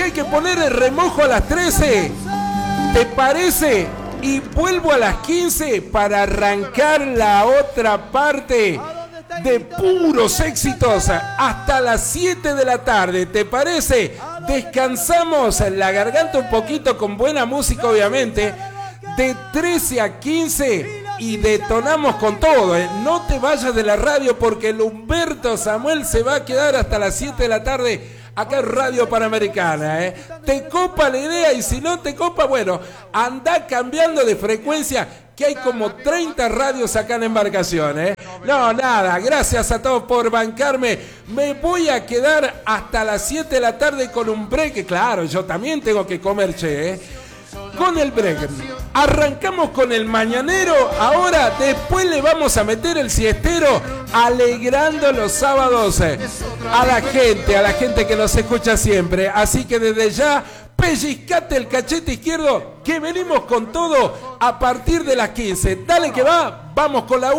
hay que poner el remojo a las 13. ¿Te parece? Y vuelvo a las 15 para arrancar la otra parte de puros éxitos hasta las 7 de la tarde. ¿Te parece? Descansamos la garganta un poquito con buena música, obviamente. De 13 a 15 y detonamos con todo. No te vayas de la radio porque el Humberto Samuel se va a quedar hasta las 7 de la tarde acá en Radio Panamericana. Te copa la idea y si no te copa, bueno, anda cambiando de frecuencia, que hay como 30 radios acá en Embarcación. No, nada, gracias a todos por bancarme. Me voy a quedar hasta las 7 de la tarde con un break. Claro, yo también tengo que comer, con el break. Arrancamos con el mañanero. Ahora, después le vamos a meter el siestero, alegrando los sábados a la gente que nos escucha siempre. Así que desde ya, pellizcate el cachete izquierdo, que venimos con todo a partir de las 15. Dale que va, vamos con la